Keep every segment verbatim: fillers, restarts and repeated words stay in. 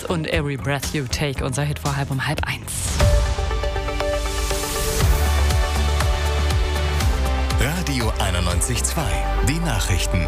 und Every Breath You Take, unser Hit vor halb um halb eins. Radio einundneunzig Komma zwei, die Nachrichten.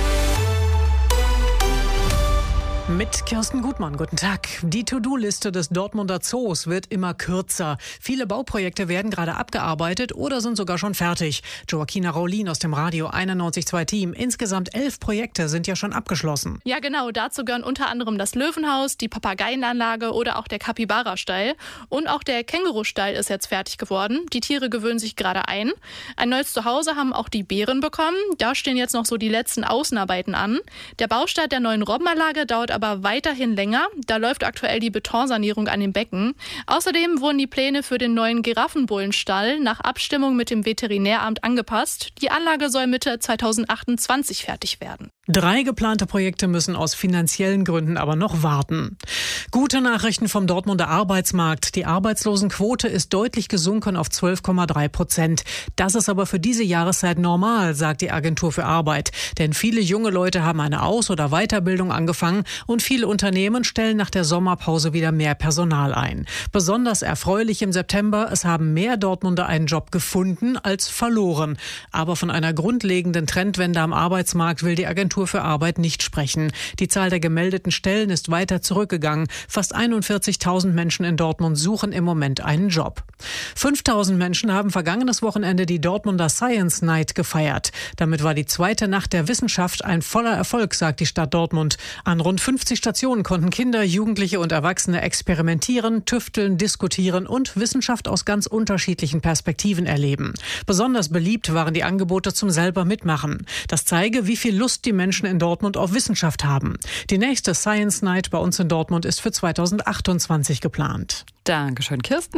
Mit Kirsten Gutmann, guten Tag. Die To-Do-Liste des Dortmunder Zoos wird immer kürzer. Viele Bauprojekte werden gerade abgearbeitet oder sind sogar schon fertig. Joaquina Raulin aus dem Radio einundneunzig Komma zwei Team. Insgesamt elf Projekte sind ja schon abgeschlossen. Ja genau, dazu gehören unter anderem das Löwenhaus, die Papageienanlage oder auch der Capybara-Stall. Und auch der Känguru-Stall ist jetzt fertig geworden. Die Tiere gewöhnen sich gerade ein. Ein neues Zuhause haben auch die Bären bekommen. Da stehen jetzt noch so die letzten Außenarbeiten an. Der Baustart der neuen Robbenanlage dauert aber weiterhin länger. Da läuft aktuell die Betonsanierung an den Becken. Außerdem wurden die Pläne für den neuen Giraffenbullenstall nach Abstimmung mit dem Veterinäramt angepasst. Die Anlage soll Mitte zweitausendachtundzwanzig fertig werden. Drei geplante Projekte müssen aus finanziellen Gründen aber noch warten. Gute Nachrichten vom Dortmunder Arbeitsmarkt. Die Arbeitslosenquote ist deutlich gesunken auf zwölf Komma drei Prozent. Das ist aber für diese Jahreszeit normal, sagt die Agentur für Arbeit. Denn viele junge Leute haben eine Aus- oder Weiterbildung angefangen und viele Unternehmen stellen nach der Sommerpause wieder mehr Personal ein. Besonders erfreulich im September, es haben mehr Dortmunder einen Job gefunden als verloren. Aber von einer grundlegenden Trendwende am Arbeitsmarkt will die Agentur für Arbeit nicht sprechen. Die Zahl der gemeldeten Stellen ist weiter zurückgegangen. Fast einundvierzigtausend Menschen in Dortmund suchen im Moment einen Job. fünftausend Menschen haben vergangenes Wochenende die Dortmunder Science Night gefeiert. Damit war die zweite Nacht der Wissenschaft ein voller Erfolg, sagt die Stadt Dortmund. An rund fünfzig Stationen konnten Kinder, Jugendliche und Erwachsene experimentieren, tüfteln, diskutieren und Wissenschaft aus ganz unterschiedlichen Perspektiven erleben. Besonders beliebt waren die Angebote zum selber mitmachen. Das zeige, wie viel Lust die Menschen in Dortmund auf Wissenschaft haben. Die nächste Science Night bei uns in Dortmund ist für zweitausendachtundzwanzig geplant. Dankeschön, Kirsten.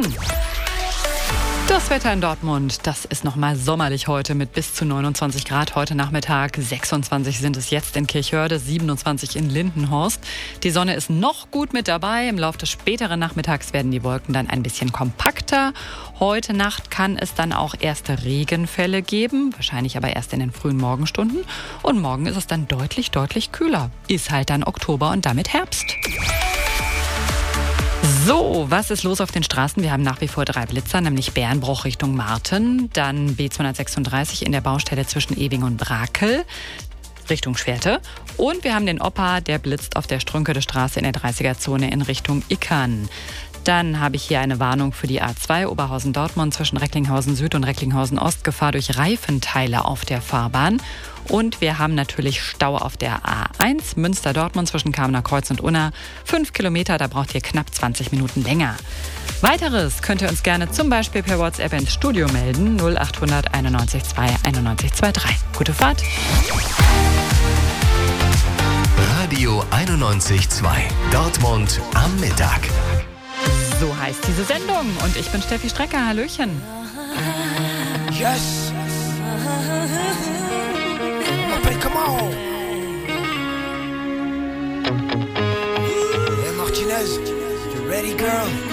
Das Wetter in Dortmund, das ist nochmal sommerlich heute mit bis zu neunundzwanzig Grad heute Nachmittag. sechsundzwanzig sind es jetzt in Kirchhörde, siebenundzwanzig in Lindenhorst. Die Sonne ist noch gut mit dabei. Im Laufe des späteren Nachmittags werden die Wolken dann ein bisschen kompakter. Heute Nacht kann es dann auch erste Regenfälle geben, wahrscheinlich aber erst in den frühen Morgenstunden. Und morgen ist es dann deutlich, deutlich kühler. Ist halt dann Oktober und damit Herbst. So, was ist los auf den Straßen? Wir haben nach wie vor drei Blitzer, nämlich Bernbruch Richtung Marten, dann B zweihundertsechsunddreißig in der Baustelle zwischen Ewing und Brakel Richtung Schwerte und wir haben den Opa, der blitzt auf der Strünkedestraße in der dreißiger-Zone in Richtung Ickern. Dann habe ich hier eine Warnung für die A zwei Oberhausen-Dortmund zwischen Recklinghausen Süd und Recklinghausen Ost, Gefahr durch Reifenteile auf der Fahrbahn. Und wir haben natürlich Stau auf der A eins Münster-Dortmund zwischen Kamener Kreuz und Unna. Fünf Kilometer, da braucht ihr knapp zwanzig Minuten länger. Weiteres könnt ihr uns gerne zum Beispiel per WhatsApp ins Studio melden. null achthundert einundneunzig zwei einundneunzig drei. Gute Fahrt. Radio einundneunzig Komma zwei. Dortmund am Mittag. So heißt diese Sendung und ich bin Steffi Strecker. Hallöchen. Yes. Everybody come on. Hey Martinez, you ready girl?